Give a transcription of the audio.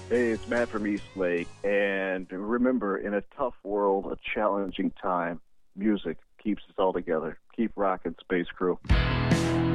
Hey, it's Matt from Eastlake. And remember, in a tough world, a challenging time, music keeps us all together. Keep rocking, Space Crew.